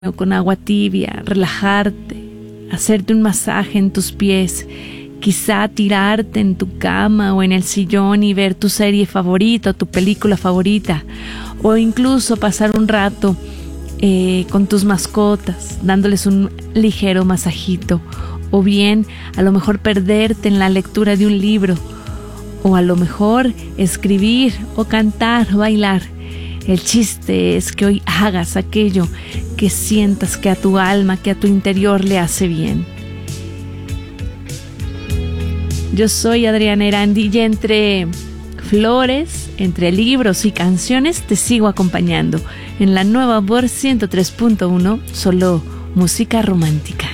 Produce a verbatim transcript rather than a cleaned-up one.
con agua tibia, relajarte, hacerte un masaje en tus pies, quizá tirarte en tu cama o en el sillón y ver tu serie favorita o tu película favorita, o incluso pasar un rato eh, con tus mascotas, dándoles un ligero masajito, o bien a lo mejor perderte en la lectura de un libro, o a lo mejor escribir o cantar o bailar. El chiste es que hoy hagas aquello que sientas que a tu alma, que a tu interior le hace bien. Yo soy Adriana Erandi y entre flores, entre libros y canciones te sigo acompañando en la Nueva Voz ciento tres punto uno, solo música romántica.